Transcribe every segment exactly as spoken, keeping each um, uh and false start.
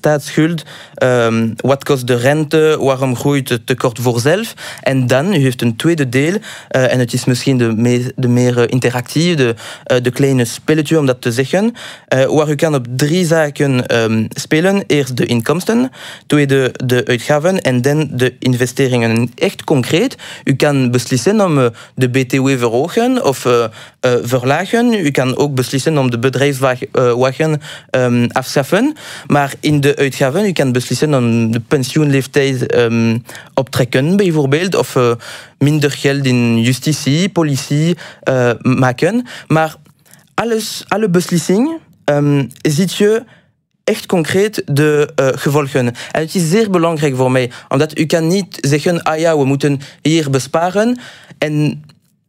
staatsschuld? Um, wat kost de rente? Waarom groeit het tekort voorzelf? En dan, u heeft een tweede deel, uh, en het is misschien de, me- de meer uh, interactieve, de, uh, de kleine spelletje om dat te zeggen, uh, waar u kan op drie zaken um, spelen. Eerst de inkomsten, tweede de uitgaven en dan de investeringen. Echt concreet, u kan beslissen om uh, de B T W verhogen of uh, uh, verlagen. U kan ook beslissen om de bedrijfswagen um, afschaffen. Maar in de uitgaven, u kan beslissen om de pensioenleeftijd um, optrekken, bijvoorbeeld, of uh, minder geld in justitie, politie uh, maken. Maar alles, alle beslissingen um, ziet je echt concreet de uh, gevolgen. En het is zeer belangrijk voor mij, omdat u kan niet zeggen, ah ja, we moeten hier besparen. En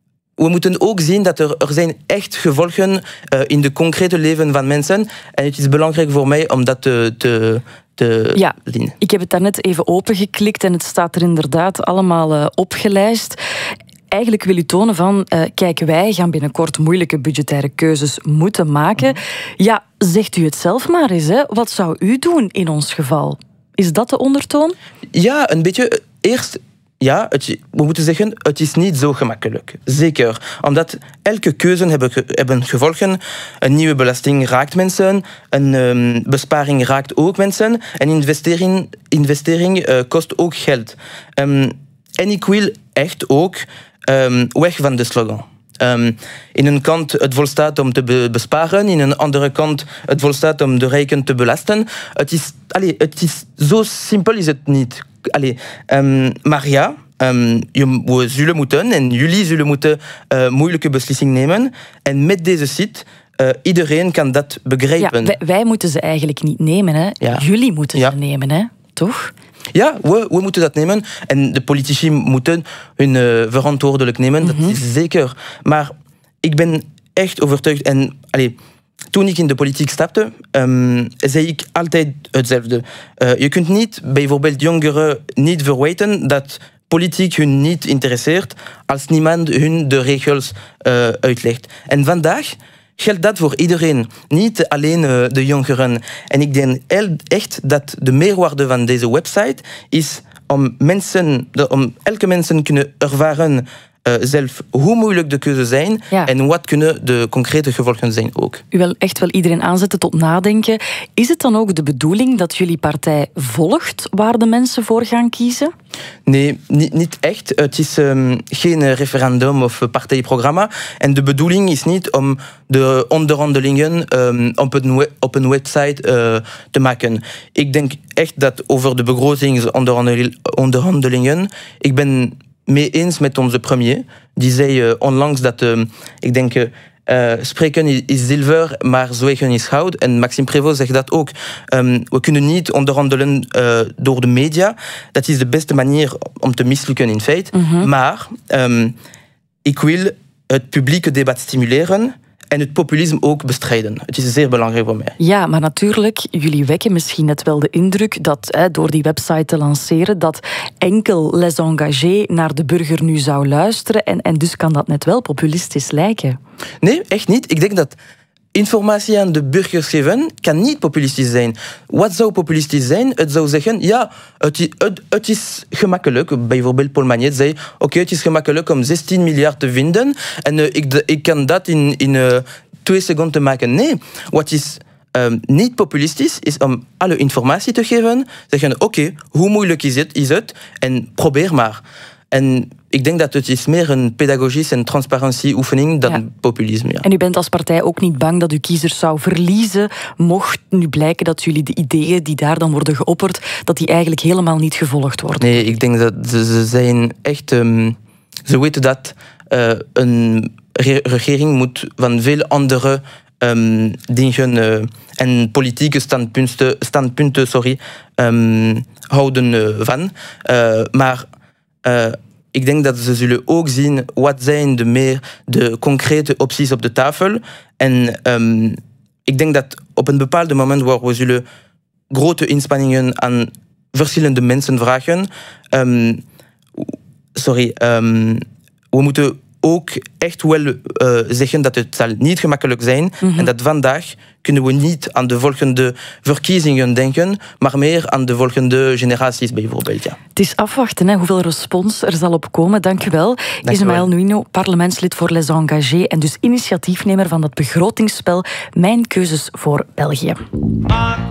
we moeten ook zien dat er, er zijn echt gevolgen uh, in de concrete leven van mensen. En het is belangrijk voor mij om dat te, te, te ja, zien. Ik heb het daarnet even opengeklikt en het staat er inderdaad allemaal uh, opgelijst. Eigenlijk wil u tonen van, uh, kijk, wij gaan binnenkort moeilijke budgettaire keuzes moeten maken. Ja, zegt u het zelf maar eens, hè. Wat zou u doen in ons geval? Is dat de ondertoon? Ja, een beetje. Eerst, ja, het, we moeten zeggen, het is niet zo gemakkelijk. Zeker. Omdat elke keuze hebben, hebben gevolgen. Een nieuwe belasting raakt mensen. Een um, besparing raakt ook mensen. En investering, investering uh, kost ook geld. Um, en ik wil echt ook um, weg van de slogan. Um, in een kant het volstaat om te be- besparen, in een andere kant het volstaat om de rijken te belasten. Het is, allez, het is zo simpel is het niet. Allez, um, maar ja, um, je, we zullen moeten en jullie zullen moeten uh, moeilijke beslissingen nemen. En met deze site, uh, iedereen kan dat begrijpen. Ja, wij, wij moeten ze eigenlijk niet nemen, hè? Ja. Jullie moeten ja. ze nemen, hè? Toch? Ja, we, we moeten dat nemen. En de politici moeten hun uh, verantwoordelijk nemen. Mm-hmm. Dat is zeker. Maar ik ben echt overtuigd. En allee, toen ik in de politiek stapte, um, zei ik altijd hetzelfde. Uh, je kunt niet bijvoorbeeld jongeren niet verwijten dat politiek hun niet interesseert als niemand hun de regels uh, uitlegt. En vandaag geldt dat voor iedereen, niet alleen uh, de jongeren. En ik denk echt dat de meerwaarde van deze website is om mensen, om elke mensen kunnen ervaren uh, zelf hoe moeilijk de keuzes zijn ja. en wat kunnen de concrete gevolgen zijn ook. U wil echt wel iedereen aanzetten tot nadenken. Is het dan ook de bedoeling dat jullie partij volgt waar de mensen voor gaan kiezen? Nee, niet, niet echt. Het is um, geen referendum of partijprogramma. En de bedoeling is niet om de onderhandelingen um, op, een we- op een website uh, te maken. Ik denk echt dat over de begrotingsonderhandelingen, ik ben mee eens met onze premier. Die zei uh, onlangs dat, uh, ik denk, uh, spreken is zilver, maar zwijgen is goud. En Maxime Prévost zegt dat ook. Um, we kunnen niet onderhandelen uh, door de media. Dat is de beste manier om te mislukken in feite. Mm-hmm. Maar um, ik wil het publieke debat stimuleren en het populisme ook bestrijden. Het is zeer belangrijk voor mij. Ja, maar natuurlijk, jullie wekken misschien net wel de indruk dat, hè, door die website te lanceren, dat enkel les engagés naar de burger nu zou luisteren. En, en dus kan dat net wel populistisch lijken. Nee, echt niet. Ik denk dat informatie aan de burgers geven kan niet populistisch zijn. Wat zou populistisch zijn? Het zou zeggen, ja, het is, het, het is gemakkelijk. Bijvoorbeeld Paul Magnet zei, oké, okay, het is gemakkelijk om zestien miljard te vinden en uh, ik, ik kan dat in, in uh, twee seconden maken. Nee, wat is um, niet populistisch is om alle informatie te geven, zeggen, oké, okay, hoe moeilijk is het, is het? En probeer maar. En ik denk dat het is meer een pedagogische en transparantieoefening dan ja. populisme. Ja. En u bent als partij ook niet bang dat uw kiezers zou verliezen, mocht nu blijken dat jullie de ideeën die daar dan worden geopperd, dat die eigenlijk helemaal niet gevolgd worden? Nee, ik denk dat ze, ze zijn echt... Um, ze weten dat uh, een re- regering moet van veel andere um, dingen uh, en politieke standpunten, standpunten sorry, um, houden uh, van. Uh, maar... Uh, ik denk dat ze zullen ook zien wat zijn de meer de concrete opties op de tafel. En um, ik denk dat op een bepaald moment waar we zullen grote inspanningen aan verschillende mensen vragen. Um, sorry, um, we moeten ook echt wel uh, zeggen dat het zal niet gemakkelijk zijn mm-hmm. en dat vandaag kunnen we niet aan de volgende verkiezingen denken, maar meer aan de volgende generaties bijvoorbeeld. Ja. Het is afwachten hè, hoeveel respons er zal op komen. Dank u wel. Ismaël Nouino, parlementslid voor Les Engagés en dus initiatiefnemer van dat begrotingsspel Mijn Keuzes voor België.